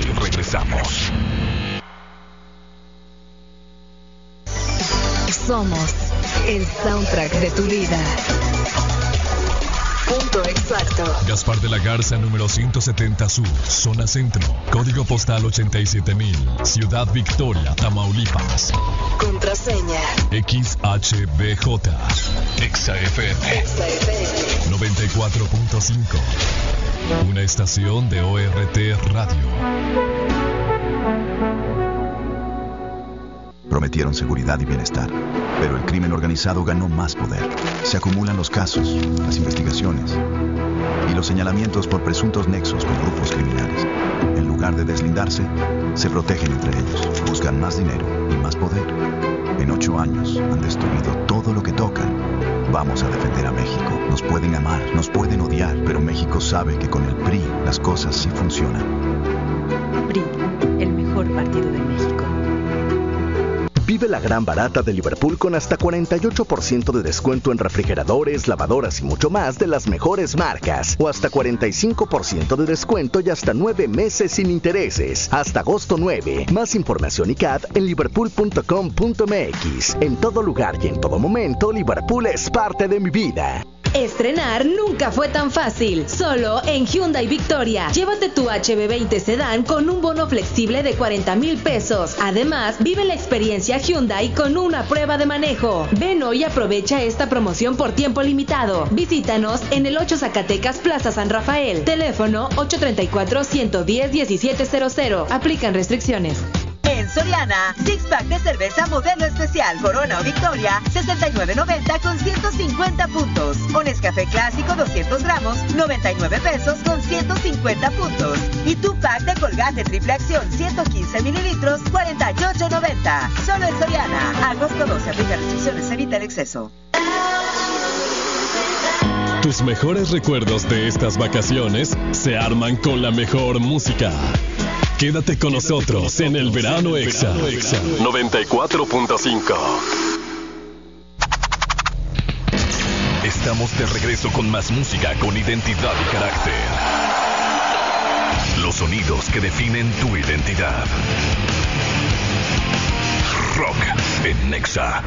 y regresamos. Somos el soundtrack de tu vida. Punto exacto. Gaspar de la Garza, número 170 Sur, zona centro. Código postal 87,000. Ciudad Victoria, Tamaulipas. Contraseña XHBJ. XFM 94.5. Una estación de ORT Radio. Prometieron seguridad y bienestar, pero el crimen organizado ganó más poder. Se acumulan los casos, las investigaciones y los señalamientos por presuntos nexos con grupos criminales. En lugar de deslindarse, se protegen entre ellos, buscan más dinero y más poder. En 8 años han destruido todo lo que tocan. Vamos a defender a México. Nos pueden amar, nos pueden odiar, pero México sabe que con el PRI las cosas sí funcionan. PRI, el mejor partido de México. Vive la gran barata de Liverpool con hasta 48% de descuento en refrigeradores, lavadoras y mucho más de las mejores marcas. O hasta 45% de descuento y hasta 9 meses sin intereses. Hasta agosto 9. Más información y CAT en liverpool.com.mx. En todo lugar y en todo momento, Liverpool es parte de mi vida. Estrenar nunca fue tan fácil, solo en Hyundai Victoria. Llévate tu HB20 Sedán con un bono flexible de 40,000 pesos. Además, vive la experiencia Hyundai con una prueba de manejo. Ven hoy y aprovecha esta promoción por tiempo limitado. Visítanos en el 8 Zacatecas Plaza San Rafael. Teléfono 834-110-1700. Aplican restricciones. En Soriana, six pack de cerveza modelo especial Corona o Victoria, $69.90 con 150 puntos. O Nescafé clásico 200 gramos, 99 pesos con 150 puntos. Y tu pack de Colgate triple acción 115 mililitros, $48.90. Solo en Soriana. Agosto 12, aplica restricciones, evita el exceso. Tus mejores recuerdos de estas vacaciones se arman con la mejor música. Quédate con nosotros en el Verano Exa 94.5. Estamos de regreso con más música con identidad y carácter. Los sonidos que definen tu identidad. Rock en Exa.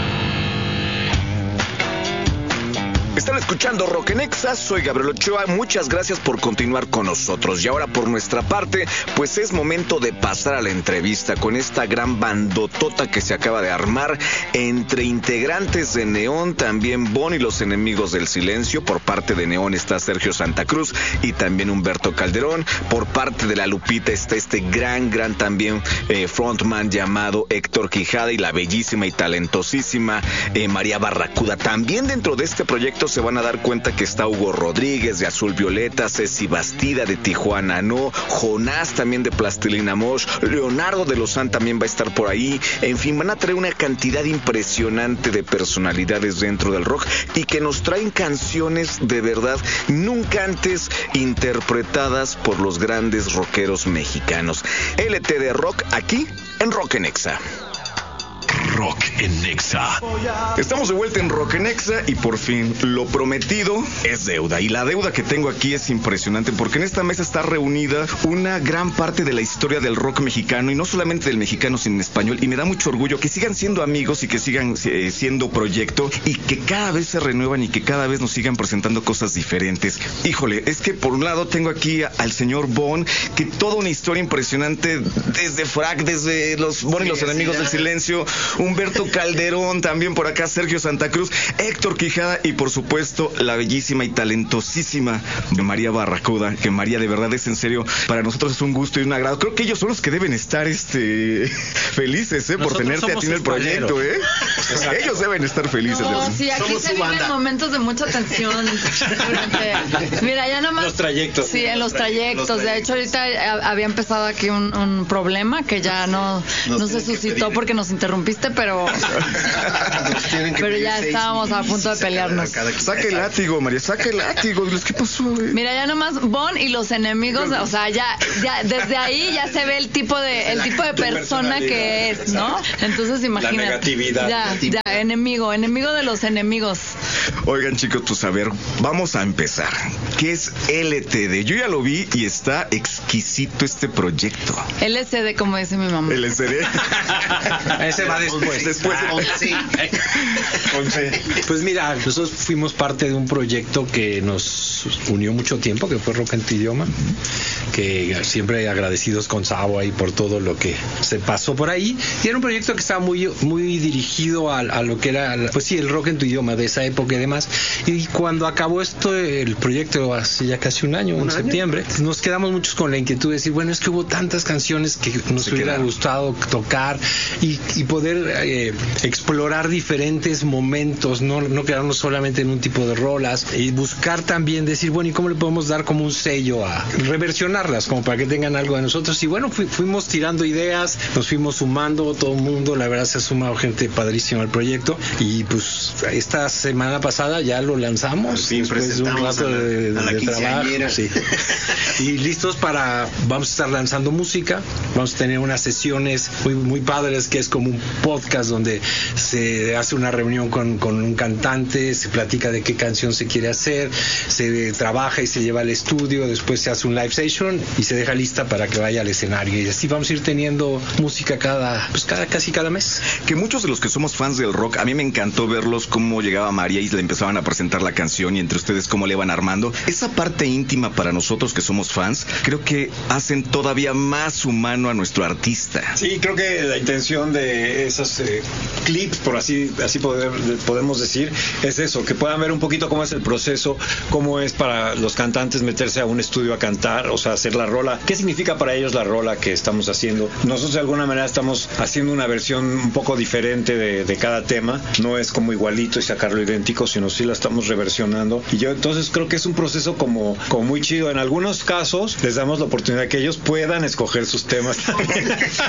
Están escuchando Rock en Exa, soy Gabriel Ochoa, muchas gracias por continuar con nosotros. Y ahora por nuestra parte, pues es momento de pasar a la entrevista con esta gran bandotota que se acaba de armar entre integrantes de Neón, también Bon y los Enemigos del Silencio. Por parte de Neón está Sergio Santa Cruz y también Humberto Calderón. Por parte de La Lupita está este gran también frontman llamado Héctor Quijada y la bellísima y talentosísima María Barracuda. También dentro de este proyecto se van a dar cuenta que está Hugo Rodríguez de Azul Violeta, Ceci Bastida de Tijuana No, Jonás también de Plastilina Mosh, Leonardo de Lozán también va a estar por ahí. En fin, van a traer una cantidad impresionante de personalidades dentro del rock y que nos traen canciones de verdad nunca antes interpretadas por los grandes rockeros mexicanos. LTD Rock aquí en Rock en Exa. Rock en Exa. Estamos de vuelta en Rock en Exa y por fin lo prometido es deuda. Y la deuda que tengo aquí es impresionante porque en esta mesa está reunida una gran parte de la historia del rock mexicano y no solamente del mexicano sino en español. Y me da mucho orgullo que sigan siendo amigos y que sigan siendo proyecto y que cada vez se renuevan y que cada vez nos sigan presentando cosas diferentes. Híjole, es que por un lado tengo aquí al señor Bon, que toda una historia impresionante desde Frac, desde los Bon y los Enemigos del Silencio, Humberto Calderón, también por acá Sergio Santa Cruz, Héctor Quijada y por supuesto la bellísima y talentosísima María Barracuda, que María de verdad es en serio, para nosotros es un gusto y un agrado. Creo que ellos son los que deben estar felices por tenerte a ti en el proyecto, ellos deben estar felices. No, sí, aquí se viven momentos de mucha tensión. Mira, ya nomás los trayectos. Sí, en los trayectos. De hecho, ahorita había empezado aquí un problema que ya no se suscitó porque nos interrumpiste, pero ya estábamos a punto de pelearnos. Saque el látigo, María, saque el látigo. ¿Qué pasó, Mira, ya nomás Bon y los enemigos, o sea, ya desde ahí ya se ve el tipo de persona que es, ¿no? Entonces imagínate. La negatividad. Ya, enemigo de los enemigos. Oigan, chicos, pues a ver, vamos a empezar. ¿Qué es LTD? Yo ya lo vi y está exquisito este proyecto. LCD, como dice mi mamá. LCD. Ese va después. Sí. Pues mira, nosotros fuimos parte de un proyecto que nos unió mucho tiempo, que fue Rock en tu Idioma, que siempre agradecidos con Sabo ahí por todo lo que se pasó por ahí. Y era un proyecto que estaba muy dirigido a lo que era, pues sí, el rock en tu idioma de esa época y demás. Y cuando acabó el proyecto hace ya casi un año, en septiembre, nos quedamos muchos con la inquietud de decir, bueno, es que hubo tantas canciones que nos hubiera gustado tocar y poder explorar diferentes momentos, no quedarnos solamente en un tipo de rolas, y buscar también decir, bueno, ¿y cómo le podemos dar como un sello a reversionarlas, como para que tengan algo de nosotros? Y bueno, fuimos tirando ideas, nos fuimos sumando, todo el mundo, la verdad se ha sumado gente padrísima al proyecto, y pues esta semana pasada ya lo lanzamos, después de un rato de trabajo, sí. Y listos vamos a estar lanzando música, vamos a tener unas sesiones muy padres, que es como un podcast donde se hace una reunión con un cantante, se platica de qué canción se quiere hacer, se trabaja y se lleva al estudio, después se hace un live session y se deja lista para que vaya al escenario, y así vamos a ir teniendo música casi cada mes. Que muchos de los que somos fans del rock, a mí me encantó verlos cómo llegaba María y le empezaban a presentar la canción, y entre ustedes cómo le van armando. Esa parte íntima para nosotros que somos fans, creo que hacen todavía más humano a nuestro artista. Sí, creo que la intención de esos clips, por así podemos decir, es eso, que puedan ver un poquito cómo es el proceso, cómo es para los cantantes meterse a un estudio a cantar, o sea, hacer la rola, qué significa para ellos la rola que estamos haciendo. Nosotros de alguna manera estamos haciendo una versión un poco diferente de cada tema, no es como igualito y sacarlo idéntico, sino sí la estamos reversionando, y yo entonces creo que es un proceso como muy chido. En algunos casos les damos la oportunidad de que ellos puedan escoger sus temas también.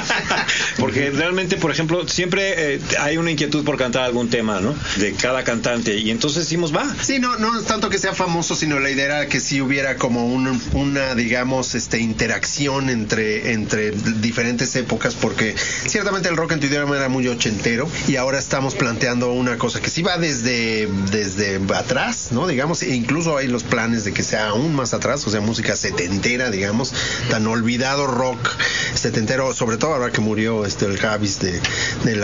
Porque realmente, por ejemplo, siempre hay una inquietud por cantar algún tema, ¿no? De cada cantante, y entonces decimos, va. Sí, no es tanto que sea famoso, sino la idea era que sí hubiera como una digamos, interacción entre diferentes épocas, porque ciertamente el rock en tu idioma era muy ochentero, y ahora estamos planteando una cosa que sí va desde atrás, ¿no? Digamos, e incluso hay los planes de que sea aún más atrás, o sea, música setentera, digamos, tan olvidado rock setentero, sobre todo ahora que murió el Javis de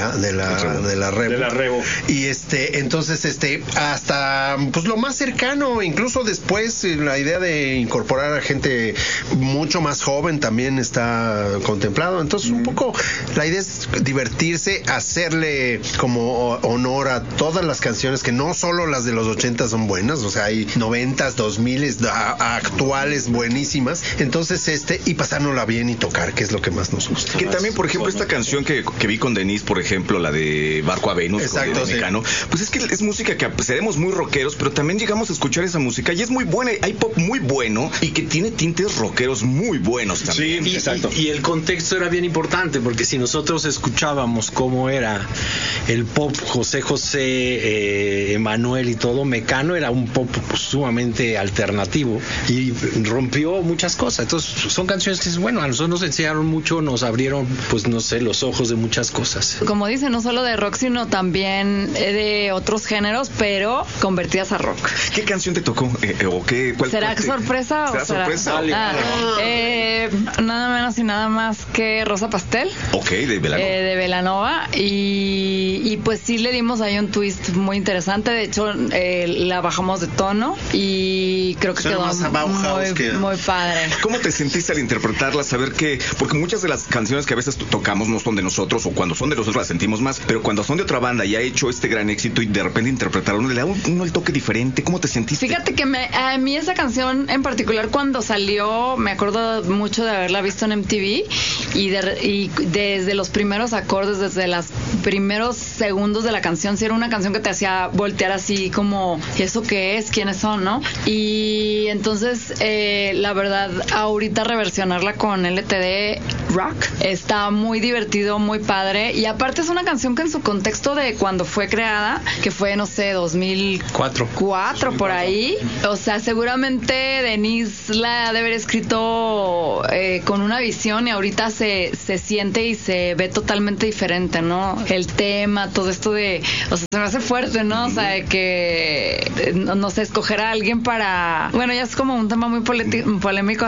la Rebo. Y entonces hasta pues lo más cercano, incluso después la idea de incorporar a gente mucho más joven también está contemplado. Entonces un poco la idea es divertirse, hacerle como honor a todas las canciones, que no solo las de los 80 son buenas, o sea, hay 90s, 2000s actuales buenísimas. Entonces y pasárnosla bien y tocar, que es lo que más nos gusta. Que también, por ejemplo, esta canción que vi con Denise, por ejemplo, la de Barco a Venus, exacto, sí. Pues es que es música que seremos muy rockeros, pero también llegamos a escuchar esa música y es muy buena, hay pop muy bueno y que tiene tintes rockeros muy buenos también. Sí, exacto. Y el contexto era bien importante, porque si nosotros escuchábamos cómo era el pop José, Emanuel y todo, Mecano era un pop sumamente alternativo y rompió muchas cosas. Entonces son canciones que, bueno, a nosotros nos enseñaron mucho, nos abrieron, pues no sé, los ojos de muchas cosas. Como dice, no solo de rock, sino también de otros géneros, pero convertidas a rock. ¿Qué canción te tocó? ¿Cuál ¿Será sorpresa? ¿Será sorpresa? Nada menos y nada más que Rosa Pastel. Ok, de Belanova. De Belanova. Y pues sí le dimos ahí un twist muy interesante. De hecho, la bajamos de tono y creo que quedó muy padre. ¿Cómo te sentiste al interpretarla? Saber que, porque muchas de las canciones que a veces tocamos no son de nosotros, o cuando son de nosotros las sentimos más, pero cuando son de otra banda y ha hecho este gran éxito y de repente interpretaron, le da uno el toque diferente. ¿Cómo te sentiste? Fíjate que a mí esa canción en particular, cuando salió, me acuerdo mucho de haberla visto en MTV y desde los primeros acordes, desde los primeros segundos de la canción, sí era una canción que te hacía voltear así como, ¿eso qué es? ¿Quiénes son? ¿No? Y entonces, la verdad, ahorita reversionarla con LTD rock. Está muy divertido, muy padre. Y aparte es una canción que en su contexto de cuando fue creada, que fue, no sé, 2004 por ahí. O sea, seguramente Denise la ha de haber escrito con una visión y ahorita se siente y se ve totalmente diferente, ¿no? El tema, todo esto de... O sea, se me hace fuerte, ¿no? O sea, que... No sé, escoger a alguien para... Bueno, ya es como un tema muy polémico,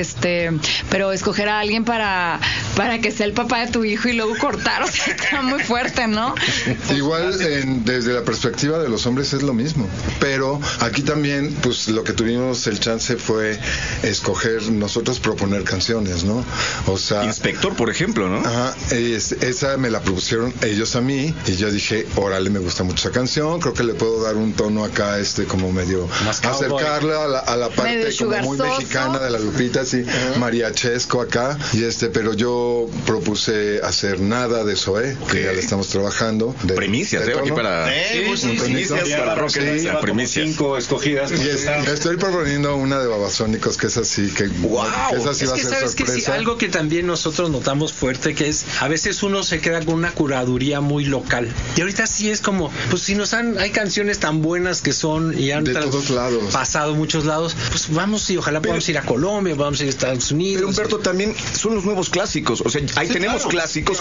pero escoger a alguien para que sea el papá de tu hijo y luego cortar, o sea, está muy fuerte, ¿no? Igual desde la perspectiva de los hombres es lo mismo, pero aquí también pues lo que tuvimos el chance fue escoger, nosotros proponer canciones, ¿no? O sea, Inspector, por ejemplo, ¿no? Ajá, esa me la propusieron ellos a mí y yo dije, órale, me gusta mucho esa canción, creo que le puedo dar un tono acá, como medio acercarla a la parte como muy mexicana de la Lupita, así, mariachesco acá, y pero yo propuse hacer Nada de Zoé, que ya le estamos trabajando. Primicias, aquí para... primicias para Rock and primicias. 5 escogidas. Y estoy proponiendo una de Babasónicos, que es así, que esa sí va a ser ¿sabes sorpresa. Que sí, algo que también nosotros notamos fuerte, que es, a veces uno se queda con una curaduría muy local. Y ahorita sí es como, pues si hay canciones tan buenas que son, y han de todos lados, pasado muchos lados, pues vamos y ojalá podamos ir a Colombia, vamos a ir a Estados Unidos. Pero Humberto, también son los nuevos clásicos. O sea, ahí tenemos clásicos.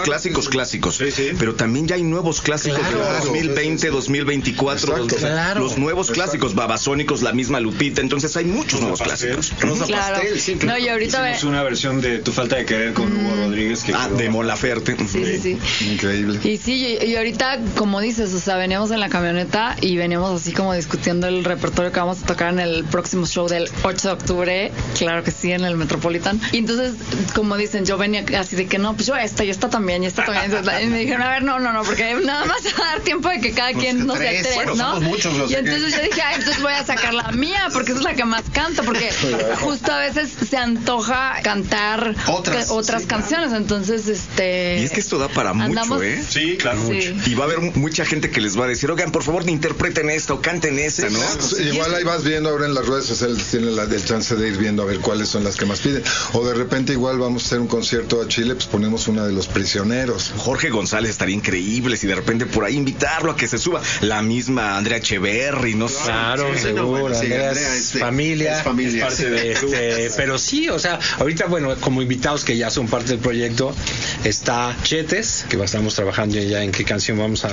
Sí. Pero también ya hay nuevos clásicos de 2020, 2024. Los nuevos clásicos, Babasónicos, la misma Lupita. Entonces hay muchos nuevos clásicos. Rosa Pastel, sí. No, y ahorita hicimos una versión de Tu Falta de Querer con Hugo Rodríguez. De Mon Laferte. Sí. Increíble. Y sí, y ahorita, como dices, o sea, veníamos en la camioneta y veníamos así como discutiendo el repertorio que vamos a tocar en el próximo show del 8 de octubre, claro que sí, en el Metropolitan. Y entonces, como dicen, yo venía así de que no, pues yo esta también. Y me dijeron, a ver, no, porque nada más va a dar tiempo de que cada quien, no sé, tres, ¿no? Muchos, y entonces yo dije, entonces voy a sacar la mía, porque esa es la que más canto, porque justo a veces se antoja cantar otras canciones, entonces Y es que esto da para mucho, ¿eh? Sí, claro. Sí. Y va a haber mucha gente que les va a decir, oigan, por favor, interpreten esta o canten esta, ¿no? Igual ahí vas viendo ahora en las redes sociales, tienen el chance de ir viendo a ver cuáles son las que más piden. O de repente igual vamos a hacer un concierto a Chile, pues ponemos una de Los Prisioneros. Jorge González estaría increíble si de repente por ahí invitarlo a que se suba. La misma Andrea Echeverry, no sé. Claro, seguro. Andrea es familia. Es parte de pero sí, o sea, ahorita, bueno, como invitados que ya son parte del proyecto, está Chetes, que estamos trabajando ya en qué canción vamos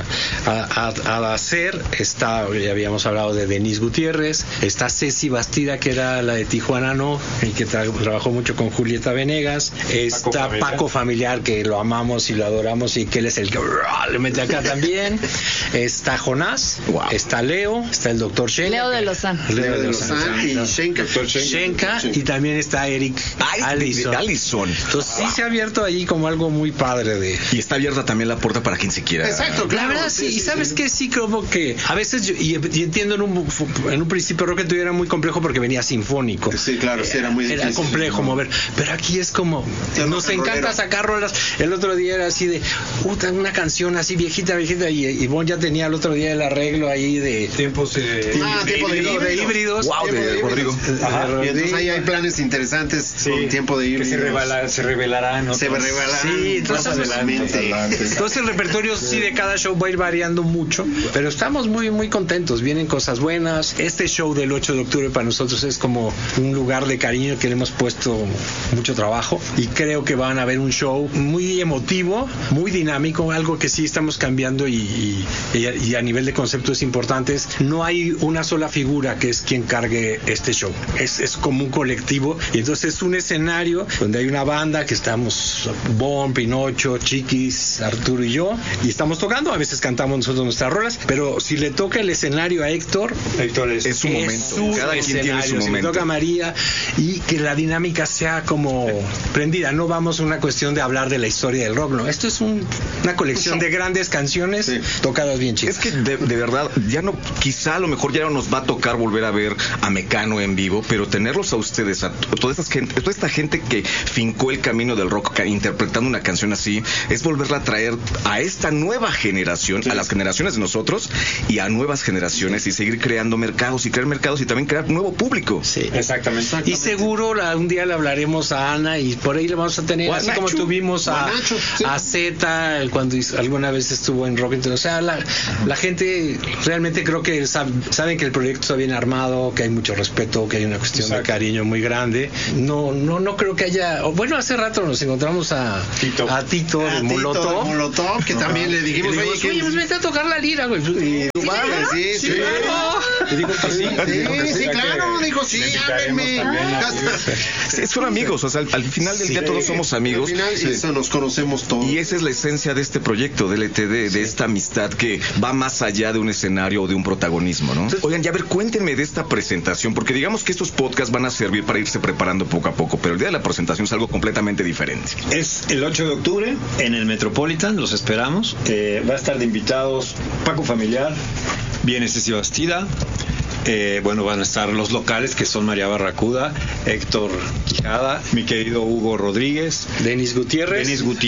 a hacer. Ya habíamos hablado de Denise Gutiérrez. Está Ceci Bastida, que era la de Tijuana, ¿no? Y que trabajó mucho con Julieta Venegas. Está Paco Familiar, que lo amamos y lo adoramos y que él es el que le mete acá también. Está Jonás, está Leo, está el doctor Shenka. Leo de Lozán y Shenka, y también está Eric Allison. Entonces sí se ha abierto ahí como algo muy padre y está abierta también la puerta para quien se quiera. Exacto, claro. La verdad sí, y sabes que sí, como que a veces y entiendo en un principio Rock and Roll era muy complejo porque venía sinfónico. Sí, claro, sí, era muy difícil. Era complejo mover, pero aquí es como nos encanta sacar rolas. El otro día era así de una canción así viejita y Bon ya tenía el otro día el arreglo ahí de tiempos de híbridos. De Rodrigo. Y entonces ahí hay planes interesantes con tiempo de híbridos. Que se revelarán. Se revelarán. Sí, entonces el repertorio sí de cada show va a ir variando mucho, pero estamos muy muy contentos. Vienen cosas buenas. Este show del 8 de octubre para nosotros es como un lugar de cariño que le hemos puesto mucho trabajo y creo que van a ver un show muy emotivo, muy dinámico, algo que sí estamos cambiando y a nivel de conceptos importantes. No hay una sola figura que es quien cargue este show. Es como un colectivo y entonces es un escenario donde hay una banda que estamos Bon, Pinocho, Chiquis, Arturo y yo, y estamos tocando. A veces cantamos nosotros nuestras rolas, pero si le toca el escenario a Héctor es su momento. Cada quien tiene su momento. Si le toca a María, y que la dinámica sea como prendida. No vamos a una cuestión de hablar de la historia del rock, no. Esto es una colección de grandes canciones tocadas bien chidas. Es que de verdad, ya no, quizá a lo mejor ya no nos va a tocar volver a ver a Mecano en vivo, pero tenerlos a ustedes, a toda esta gente que fincó el camino del rock interpretando una canción así, es volverla a traer a esta nueva generación, a las generaciones de nosotros y a nuevas generaciones, y seguir creando mercados y crear mercados y también crear nuevo público. Sí, exactamente. Y seguro un día le hablaremos a Ana y por ahí le vamos a tener, así como tuvimos a Z cuando alguna vez estuvo en Rock. O sea, la gente realmente creo que saben que el proyecto está bien armado, que hay mucho respeto, que hay una cuestión de cariño muy grande. No creo que haya... Bueno, hace rato nos encontramos a Tito de Molotov, que también le dijimos, oye, pues vete a tocar la lira, güey. Sí, claro, dijo, sí, háblenme. Son amigos, o sea, al final del día todos somos amigos. Al final eso nos conocemos todos. Y esa es la esencia de este proyecto de LTD, de esta amistad que va más allá de un escenario o de un protagonismo, ¿no? Oigan, ya a ver, cuéntenme de esta presentación, porque digamos que estos podcasts van a servir para irse preparando poco a poco, pero el día de la presentación es algo completamente diferente. Es el 8 de octubre en el Metropolitan, los esperamos. Va a estar de invitados Paco Familiar, viene Ceci Bastida. Van a estar los locales que son María Barracuda, Héctor Quijada, mi querido Hugo Rodríguez, Denis Gutiérrez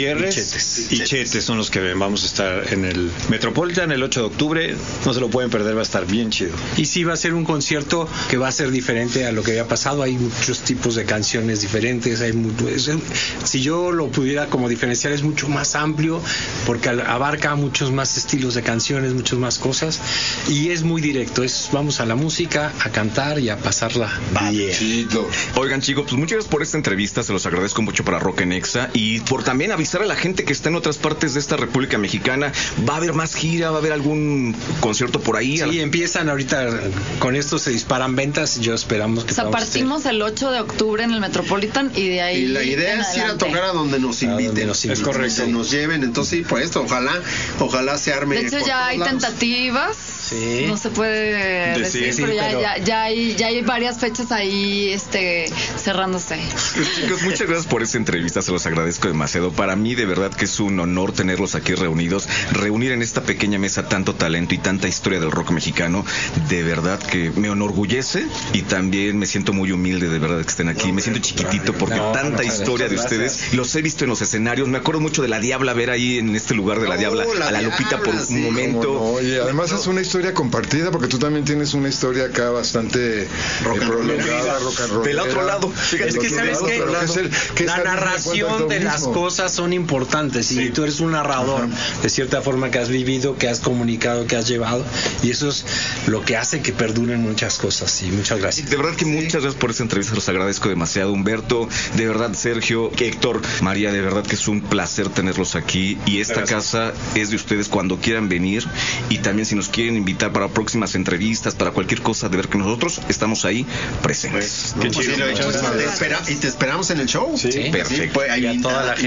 y Chetes son los que vamos a estar en el Metropolitan el 8 de octubre. No se lo pueden perder, va a estar bien chido. Y sí, va a ser un concierto que va a ser diferente a lo que había pasado. Hay muchos tipos de canciones diferentes. Si yo lo pudiera como diferenciar, es mucho más amplio porque abarca muchos más estilos de canciones, muchas más cosas, y es muy directo. Vamos a la música, a cantar y a pasarla bien. Oigan, chicos, pues muchas gracias por esta entrevista, se los agradezco mucho para Rock en Exa y por también avisar a la gente que está en otras partes de esta República Mexicana. ¿Va a haber más gira? ¿Va a haber algún concierto por ahí? Sí, empiezan ahorita, con esto se disparan ventas y yo esperamos que... O sea, partimos el 8 de octubre en el Metropolitan y de ahí... Y la idea es ir a tocar a donde nos inviten. Es correcto. Que nos lleven, entonces sí, pues ojalá se arme. De hecho ya hay tentativas. Sí. No se puede decir, pero ya hay varias fechas ahí cerrándose. Chicos, muchas gracias por esta entrevista, se los agradezco demasiado. Para mí de verdad que es un honor tenerlos aquí reunidos, reunir en esta pequeña mesa tanto talento y tanta historia del rock mexicano. De verdad que me enorgullece y también me siento muy humilde de verdad que estén aquí. Me siento chiquitito porque tanta historia de ustedes. Los he visto en los escenarios, me acuerdo mucho de la Diabla, ver ahí en este lugar de la Diabla a la Lupita por un momento. Y además es una historia compartida porque tú también tienes una historia acá bastante prolongada, rock and roll. Del otro lado. Es que sabes que la narración de las cosas son importantes y tú eres un narrador de cierta forma que has vivido, que has comunicado, que has llevado, y eso es lo que hace que perduren muchas cosas. Y muchas gracias. De verdad que muchas gracias por esta entrevista, los agradezco demasiado, Humberto, de verdad, Sergio, Héctor, María, de verdad que es un placer tenerlos aquí y esta casa es de ustedes cuando quieran venir y también si nos quieren invitar para próximas entrevistas, para cualquier cosa, de ver que nosotros estamos ahí presentes. Qué chido. Y te esperamos en el show. Sí, perfecto. Pues, ahí toda la gente.